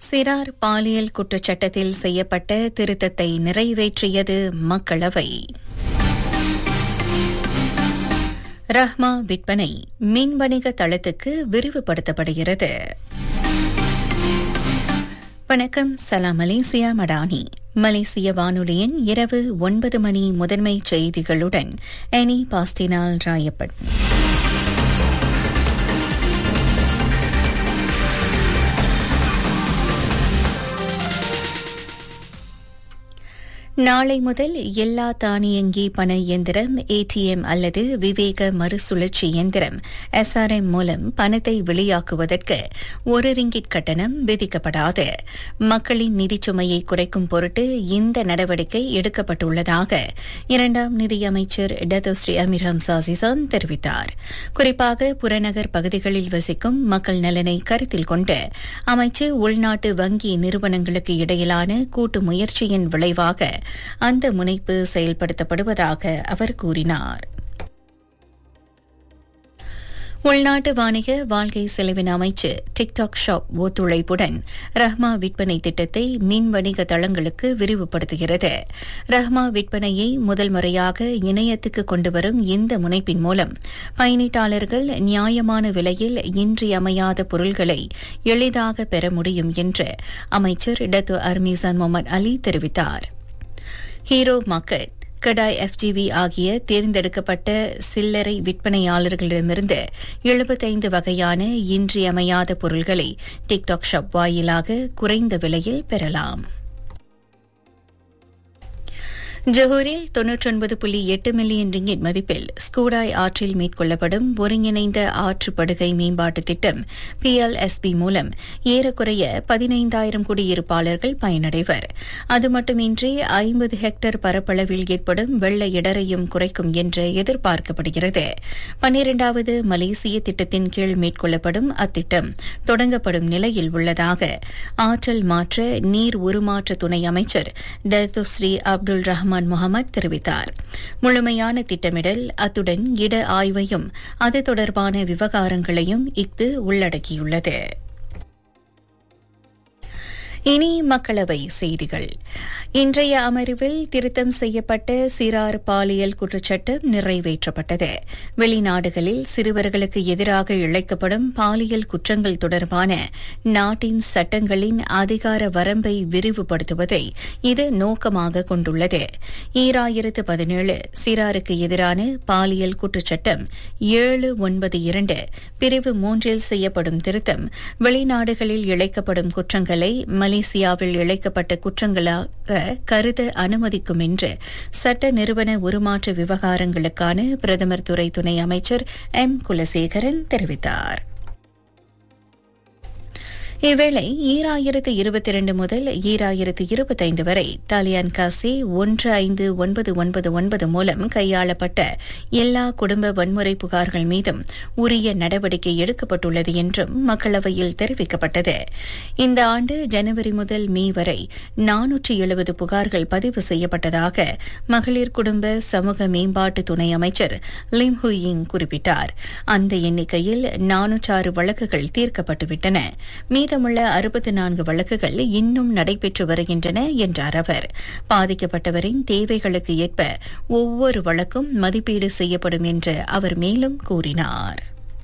சிறார் பாலியல் குற்றச்சட்டத்தில் செய்யப்பட்ட திருத்தத்தை நிறைவேற்றியது மக்களவை. ரஹ்மா விற்பனை மின் வணிக தளத்துக்கு விரிவுபடுத்தப்படுகிறது. வணக்கம், சலாம் மலேசியா மடானி. மலேசிய வானொலியின் இரவு 9 மணி முதன்மை செய்திகளுடன் எனி பாஸ்டினால் ராயப்பட். நாளை முதல் எல்லா தானியங்கி பண இயந்திரம், ஏடிஎம் அல்லது விவேக மறுசுழற்சி இயந்திரம் SRM மூலம் பணத்தை வெளியாக்குவதற்கு 1 ரிங்கிட் கட்டணம் விதிக்கப்படாது. மக்களின் நிதிச் சுமையை குறைக்கும் பொருட்டு இந்த நடவடிக்கை எடுக்கப்பட்டுள்ளதாக 2ஆம் நிதியமைச்சர் டத்தோஸ்ரீ அமீர் ஹம்சா அசிசான் தெரிவித்தார். குறிப்பாக புறநகர் பகுதிகளில் வசிக்கும் மக்கள் நலனை கருத்தில் கொண்டு அமைச்சு உள்நாட்டு வங்கி நிறுவனங்களுக்கு இடையிலான கூட்டு முயற்சியின் விளைவாக அந்த முனைப்பு செயல்படுத்தப்படுவதாக அவர் கூறினார். உள்நாட்டு வாணிக வாழ்க்கை செலவின அமைச்சு டிக்டாக் ஷாப் ஒத்துழைப்புடன் ரஹ்மா விற்பனை திட்டத்தை மின் வணிக தளங்களுக்கு விரிவுபடுத்துகிறது. ரஹ்மா விற்பனையை முதல் முறையாக இணையத்துக்கு கொண்டுவரும் இந்த முனைப்பின் மூலம் பயனீட்டாளர்கள் நியாயமான விலையில் இன்றியமையாத பொருள்களை எளிதாக பெற முடியும் என்று அமைச்சர் டத்து அர்மீசான் முகமது அலி தெரிவித்தார். ஹீரோ மார்க்கெட், கடாய் FGV ஆகிய தேர்ந்தெடுக்கப்பட்ட சில்லறை விற்பனையாளர்களிடமிருந்து 75 வகையான இன்றியமையாத பொருள்களை டிக்டாக் ஷாப் வாயிலாக குறைந்த விலையில் பெறலாம். ஜொஹூரில் 99.8 மில்லியன் ரிங்கிட் மதிப்பில் ஸ்கூடாய் ஆற்றில் மேற்கொள்ளப்படும் ஒருங்கிணைந்த ஆற்றுப்படுகை மேம்பாட்டு திட்டம் PLSB மூலம் ஏறக்குறைய 15,000 குடியிருப்பாளர்கள் பயனடைவர். அது மட்டுமின்றி 50 ஹெக்டேர் பரப்பளவில் ஏற்படும் வெள்ள இடரையும் குறைக்கும் என்று எதிர்பார்க்கப்படுகிறது. 12வது மலேசிய திட்டத்தின் கீழ் மேற்கொள்ளப்படும் அத்திட்டம் தொடங்கப்படும் நிலையில் உள்ளதாக ஆற்றல் மாற்ற நீர் உருமாற்ற துணை அமைச்சர் டத்தோஸ்ரீ அப்துல் ரஹ்மான் முகமது தெரிவித்தார். முழுமையான திட்டமிடல், அத்துடன் இட ஆய்வையும் அது தொடர்பான விவகாரங்களையும் இஃது உள்ளடக்கியுள்ளது. இனி மக்களவை செய்திகள். இன்றைய அமர்வில் திருத்தம் செய்யப்பட்ட சிறார் பாலியல் குற்றச்சட்டம் நிறைவேற்றப்பட்டது. வெளிநாடுகளில் சிறுவர்களுக்கு எதிராக இழைக்கப்படும் பாலியல் குற்றங்கள் தொடர்பான நாட்டின் சட்டங்களின் அதிகார வரம்பை விரிவுபடுத்துவதை இது நோக்கமாக கொண்டுள்ளது. 2017 சிறாருக்கு எதிரான பாலியல் குற்றச்சட்டம் 792 பிரிவு 3 செய்யப்படும் திருத்தம் வெளிநாடுகளில் இழைக்கப்படும் குற்றங்களை மலேசியாவில் இழைக்கப்பட்ட குற்றங்களாக கருத அனுமதிக்கும் என்று சட்ட நிறுவன உருமாற்ற விவகாரங்களுக்கான பிரதமர் துறை துணை அமைச்சர் M. குலசேகரன் தெரிவித்தார். இவ்வேளை 2022 முதல் 2025 வரை தாலியான் காசி 15999 மூலம் கையாளப்பட்ட எல்லா குடும்ப வன்முறை புகார்கள் மீதும் உரிய நடவடிக்கை எடுக்கப்பட்டுள்ளது என்றும் மக்களவையில் தெரிவிக்கப்பட்டது. இந்த ஆண்டு ஜனவரி முதல் மே வரை 470 புகார்கள் பதிவு செய்யப்பட்டதாக மகளிர் குடும்ப சமூக மேம்பாட்டு துணை அமைச்சர் லிம் ஹுயிங் குறிப்பிட்டார். அந்த எண்ணிக்கையில் 406 வழக்குகள் தீர்க்கப்பட்டுவிட்டன. மீதமுள்ள 64 வழக்குகள் இன்னும் நடைபெற்று வருகின்றன என்றார் அவர். பாதிக்கப்பட்டவரின் தேவைகளுக்கு ஏற்ப ஒவ்வொரு வழக்கும் மதிப்பீடு செய்யப்படும் என்று அவர் மேலும் கூறினார்.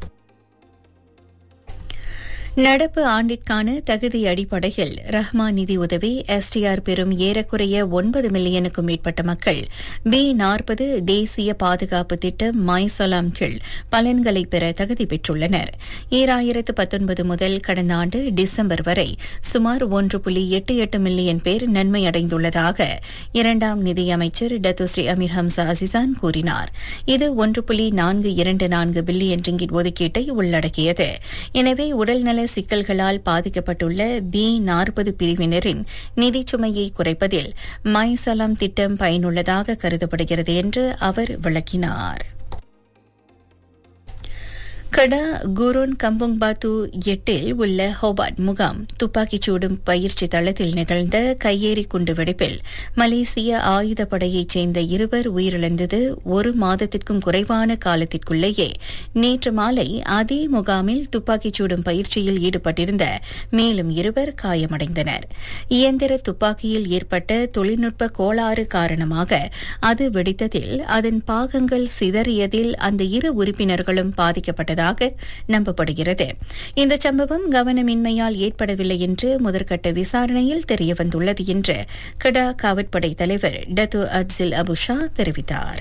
நடப்பு ஆண்டிற்கான தகுதி அடிப்படையில் ரஹ்மா நிதி உதவி STR பெறும் ஏறக்குறைய 9 மில்லியனுக்கும் மேற்பட்ட மக்கள் B40 தேசிய பாதுகாப்பு திட்டம் மைசலாம் கீழ் பலன்களை பெற தகுதி பெற்றுள்ளனர். 2019 முதல் கடந்த ஆண்டு டிசம்பர் வரை சுமார் 1.88 மில்லியன் பேர் நன்மை அடைந்துள்ளதாக 2ஆம் நிதியமைச்சர் டத்தோஸ்ரீ அமீர் ஹம்சா அசிசான் கூறினார். இது 1.424 பில்லியன் ரிங்கிட் ஒதுக்கீட்டை உள்ளடக்கியது. எனவே உடல்நல சிக்கல்களால் பாதிக்கப்பட்டுள்ள B40 பிரிவினரின் நிதிச் சுமையை குறைப்பதில் மைசலாம் திட்டம் பயனுள்ளதாக கருதப்படுகிறது என்று அவர் விளக்கினார். கடா குரோன் கம்பங் பாத்து 8 உள்ள ஹோபார்ட் முகாம் துப்பாக்கிச் சூடும் பயிற்சி தளத்தில் நிகழ்ந்த கையெறி குண்டு வெடிப்பில் மலேசிய ஆயுதப்படையைச் சேர்ந்த 2 உயிரிழந்தது 1 மாதத்திற்கும் குறைவான காலத்திற்குள்ளேயே நேற்று மாலை அதே முகாமில் துப்பாக்கிச் சூடும் பயிற்சியில் ஈடுபட்டிருந்த மேலும் 2 காயமடைந்தனர். இயந்திர துப்பாக்கியில் ஏற்பட்ட தொழில்நுட்ப கோளாறு காரணமாக அது வெடித்ததில் அதன் பாகங்கள் சிதறியதில் அந்த 2 உறுப்பினர்களும் பாதிக்கப்பட்டதாக நம்பப்படுகிறது. இந்த சம்பவம் கவனமின்மையால் ஏற்படவில்லை என்று முதற்கட்ட விசாரணையில் தெரியவந்துள்ளது என்று கடா காவற்படை தலைவர் டத்து அட்சில் அபுஷா தெரிவித்தார்.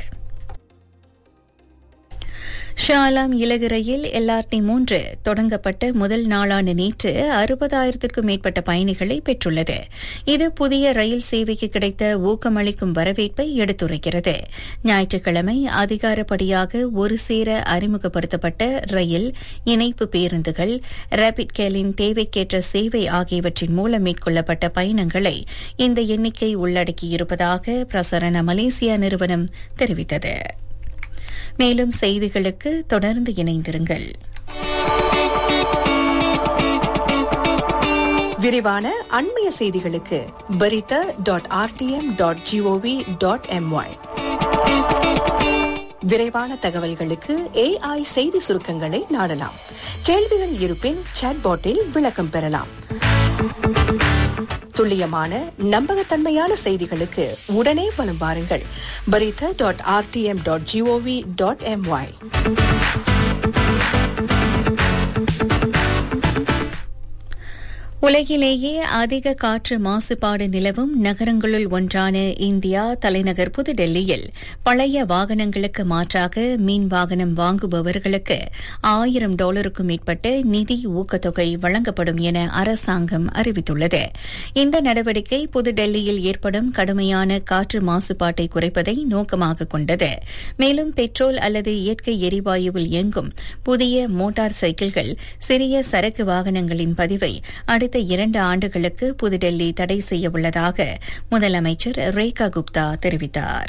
ஷாலாம் இலகுரையில் LRT 3 தொடங்கப்பட்ட முதல் நாளான நேற்று 60,000க்கும் மேற்பட்ட பயணிகளை பெற்றுள்ளது. இது புதிய ரயில் சேவைக்கு கிடைத்த ஊக்கமளிக்கும் வரவேற்பை எடுத்துரைக்கிறது. ஞாயிற்றுக்கிழமை அதிகாரப்படியாக ஒரு சேர அறிமுகப்படுத்தப்பட்ட ரயில் இணைப்பு பேருந்துகள் ரேபிட் கேலின் தேவைக்கேற்ற சேவை ஆகியவற்றின் மூலம் மேற்கொள்ளப்பட்ட பயணங்களை இந்த எண்ணிக்கை உள்ளடக்கியிருப்பதாக பிரசரண மலேசியா நிறுவனம் தெரிவித்தது. மேலும் செய்திகளுக்கு தொடர்ந்து இணைந்திருங்கள். விரிவான அண்மைய செய்திகளுக்கு berita.rtm.gov.my. விரைவான தகவல்களுக்கு AI செய்தி சுருக்கங்களை நாடலாம். கேள்விகள் இருப்பின் சாட்பாட்டில் விளக்கம் பெறலாம். துல்லியமான நம்பகத்தன்மையான செய்திகளுக்கு உடனே வலம் வாருங்கள். berita.rtm.gov.my. உலகிலேயே அதிக காற்று மாசுபாடு நிலவும் நகரங்களுள் ஒன்றான இந்தியா தலைநகர் புதுடெல்லியில் பழைய வாகனங்களுக்கு மாற்றாக மின் வாகனம் வாங்குபவர்களுக்கு $1,000க்கும் மேற்பட்ட நிதி ஊக்கத்தொகை வழங்கப்படும் என அரசாங்கம் அறிவித்துள்ளது. இந்த நடவடிக்கை புதுடெல்லியில் ஏற்படும் கடுமையான காற்று மாசுபாட்டை குறைப்பதை நோக்கமாக கொண்டது. மேலும் பெட்ரோல் அல்லது இயற்கை எரிவாயுவில் இயங்கும் புதிய மோட்டார் சைக்கிள்கள் சிறிய சரக்கு வாகனங்களின் பதிவை அடுத்த 2 ஆண்டுகளுக்கு புதுடெல்லி தடை செய்யவுள்ளதாக முதலமைச்சர் ரேகா குப்தா தெரிவித்தார்.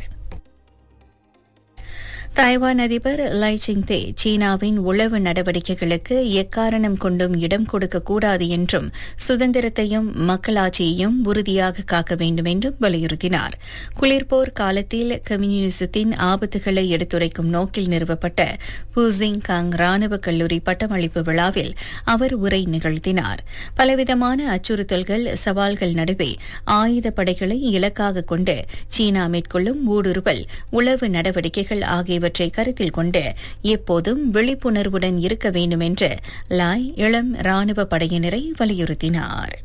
தாய்வான் அதிபர் லை சிங்தே சீனாவின் உளவு நடவடிக்கைகளுக்கு எக்காரணம் கொண்டும் இடம் கொடுக்கக்கூடாது என்றும் சுதந்திரத்தையும் மக்களாட்சியையும் உறுதியாக காக்க வேண்டும் என்றும் வலியுறுத்தினார். குளிர்போர் காலத்தில் கம்யூனிசத்தின் ஆபத்துகளை எடுத்துரைக்கும் நோக்கில் நிறுவப்பட்ட பூசிங் காங் ராணுவ கல்லூரி பட்டமளிப்பு விழாவில் அவர் உரை நிகழ்த்தினார். பலவிதமான அச்சுறுத்தல்கள் சவால்கள் நடுவே ஆயுதப்படைகளை இலக்காக கொண்டு சீனா மேற்கொள்ளும் ஊடுருவல் உளவு நடவடிக்கைகள் ஆகியவற்றை கருத்தில் கொண்டு எப்போதும் விழிப்புணர்வுடன் இருக்க வேண்டும் என்று லாய் இளம் ராணுவ படையினரை வலியுறுத்தினார்.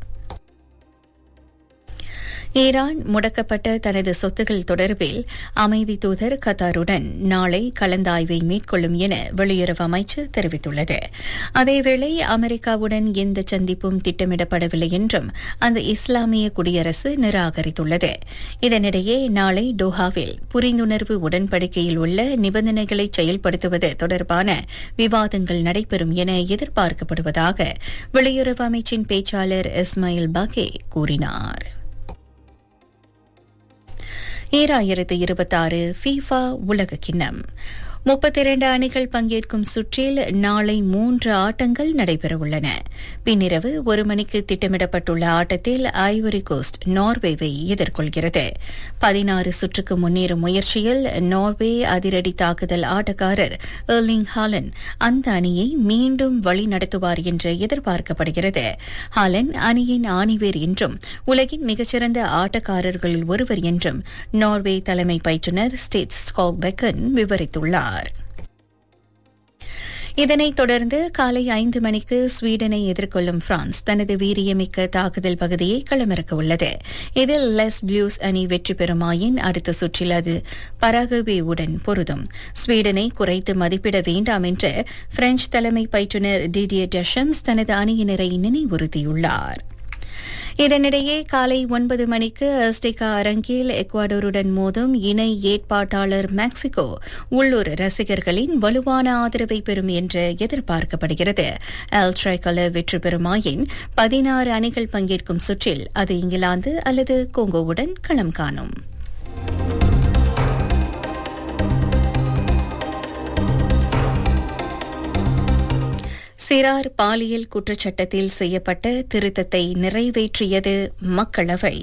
ஈரான் முடக்கப்பட்ட தனது சொத்துகள் தொடர்பில் அமைதி தூதர் கத்தாருடன் நாளை கலந்தாய்வை மேற்கொள்ளும் என வெளியுறவு அமைச்சு தெரிவித்துள்ளது. அதேவேளை அமெரிக்காவுடன் எந்த சந்திப்பும் திட்டமிடப்படவில்லை என்றும் அந்த இஸ்லாமிய குடியரசு நிராகரித்துள்ளது. இதனிடையே நாளை டோஹாவில் புரிந்துணர்வு உடன்படிக்கையில் உள்ள நிபந்தனைகளை செயல்படுத்துவது தொடர்பான விவாதங்கள் நடைபெறும் என எதிர்பார்க்கப்படுவதாக வெளியுறவு அமைச்சின் பேச்சாளர் இஸ்மாயில் பாகே கூறினார். 2026 FIFA உலக கிண்ணம் 32 அணிகள் பங்கேற்கும் சுற்றில் நாளை 3 ஆட்டங்கள் நடைபெறவுள்ளன. பின்னிரவு 1 மணிக்கு திட்டமிடப்பட்டுள்ள ஆட்டத்தில் ஐவரி கோஸ்ட் நார்வேவை எதிர்கொள்கிறது. 16 சுற்றுக்கு முன்னேறும் முயற்சியில் நார்வே அதிரடி தாக்குதல் ஆட்டக்காரர் எர்லிங் ஹாலண்ட் அந்த அணியை மீண்டும் வழிநடத்துவார் என்று எதிர்பார்க்கப்படுகிறது. ஹாலண்ட் அணியின் ஆணிவேர் என்றும் உலகின் மிகச்சிறந்த ஆட்டக்காரர்களில் ஒருவர் என்றும் நார்வே தலைமை பயிற்றுநர் ஸ்டேட் ஸ்கால்பெக்கன் விவரித்துள்ளார். இதனைத் தொடர்ந்து காலை 5 மணிக்கு ஸ்வீடனை எதிர்கொள்ளும் பிரான்ஸ் தனது வீரியமிக்க தாக்குதல் பகுதியை களமிறக்க உள்ளது. இதில் லெஸ் ப்ளூஸ் அணி வெற்றி பெறுமாயின் அடுத்த சுற்றில் அது பராகுவேவுடன் பொருதும். ஸ்வீடனை குறைத்து மதிப்பிட வேண்டாம் என்று பிரெஞ்சு தலைமை பயிற்றுநர் டிடியர் டெஷம்ஸ் தனது அணியினரை நினைவுறுத்தியுள்ளார். இதனிடையே காலை 9 மணிக்கு அஸ்டேகா அரங்கில் எக்வாடோருடன் மோதும் இணை ஏற்பாட்டாளர் மெக்சிகோ உள்ளூர் ரசிகர்களின் வலுவான ஆதரவை பெறும் என்று எதிர்பார்க்கப்படுகிறது. எல் ட்ரைகலர் வெற்றி பெறுமாயின் 16 அணிகள் பங்கேற்கும் சுற்றில் அது இங்கிலாந்து அல்லது கோங்கோவுடன் களம் காணும். சிறார் பாலியல் குற்றச்சட்டத்தில் செய்யப்பட்ட திருத்தத்தை நிறைவேற்றியது மக்களவை.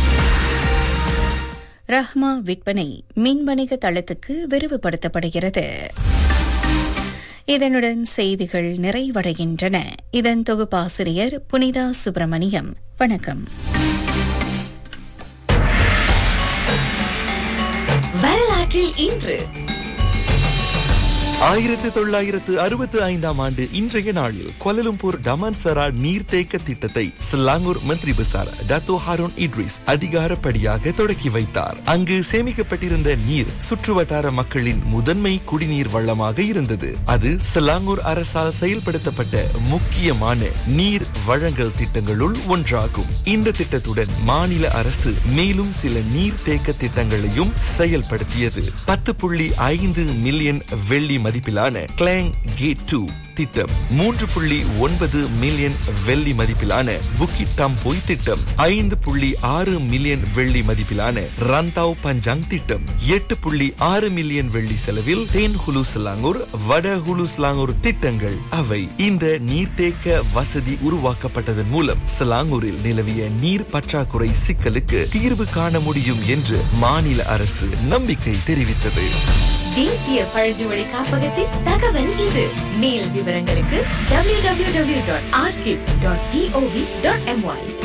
ரஹ்மா விற்பனை மின்வணிக தளத்துக்கு விரிவுபடுத்தப்படுகிறது. இதனுடன் செய்திகள் நிறைவடைகின்றன. இதன் தொகுப்பாசிரியர் புனிதா சுப்பிரமணியம். வணக்கம். வரலாற்றில் இன்று 1965 ஆண்டு இன்றைய நாளில் கோலாலம்பூர் டமான்சரா நீர்த்தேக்க திட்டத்தை சிலாங்கூர் மந்திரி பசார் டத்தோ ஹாரூன் இட்ரிஸ் அதிகாரப்படியாக தொடக்கி வைத்தார். அங்கு சேமிக்கப்பட்டிருந்த நீர் சுற்றுவட்டார மக்களின் முதன்மை குடிநீர் வளமாக இருந்தது. அது சிலாங்கூர் அரசால் செயல்படுத்தப்பட்ட முக்கியமான நீர் வழங்கல் திட்டங்களுள் ஒன்றாகும். இந்த திட்டத்துடன் மாநில அரசு மேலும் சில நீர்த்தேக்க திட்டங்களையும் செயல்படுத்தியது. 10.5 மில்லியன் வெள்ளி மதிப்பிலான கிளாங் கேட் 2 திட்டம், 3.9 மில்லியன் வெள்ளி மதிப்பிலான புக்கிட் டாம்போய் திட்டம், 5.6 மில்லியன் வெள்ளி மதிப்பிலான ரந்தாவ் பஞ்சாங் திட்டம், 8.6 மில்லியன் வெள்ளி செலவில் தேன் ஹுலு சிலாங்கூர் வட ஹுலு சிலாங்கூர் திட்டங்கள் அவை. இந்த நீர்த்தேக்க வசதி உருவாக்கப்பட்டதன் மூலம் சிலாங்கூரில் நிலவிய நீர் பற்றாக்குறை சிக்கலுக்கு தீர்வு காண முடியும் என்று மாநில அரசு நம்பிக்கை தெரிவித்தது. தேசிய பழங்குடி காப்பகத்தின் தகவல் இது. மேல் விவரங்களுக்கு www.archive.gov.my